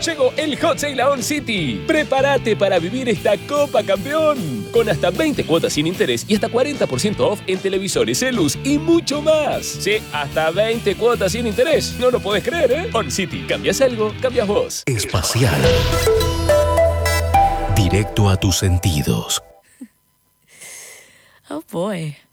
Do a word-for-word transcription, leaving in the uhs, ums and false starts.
Llegó el Hot Sale a On City. Prepárate para vivir esta Copa Campeón. Con hasta veinte cuotas sin interés y hasta cuarenta por ciento off en televisores, celus y mucho más. Sí, hasta veinte cuotas sin interés. No lo podés creer, ¿eh? On City. ¿Cambias algo? Cambias vos. Espacial. Directo a tus sentidos. Oh boy.